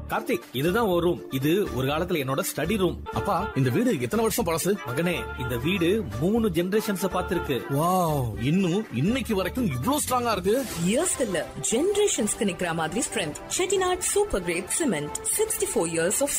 கார்த்திக், இதுதான் ஒரு ரூம். இது ஒரு காலத்துல என்னோட ஸ்டடி ரூம். அப்பா, இந்த வீடு எத்தனை வருஷம் பழசு? மகனே, இந்த வீடு 3 ஜெனரேஷன்ஸ் பார்த்திருக்கு. வாவ், இன்னும் இன்னைக்கு வரைக்கும் இவ்ளோ ஸ்ட்ராங்கா இருக்கு. இயர்ஸ் இல்ல, ஜெனரேஷன்ஸ்க்கு நிக்கிற மாதிரி strength. Chettinad super great cement, 64 years of